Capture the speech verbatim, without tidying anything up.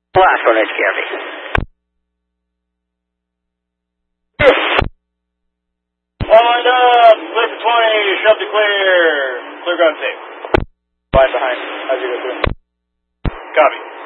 Last one, H K R V. Lined up, place twenty, shove to clear. Clear gun safe. Line behind. How's you go through? Copy.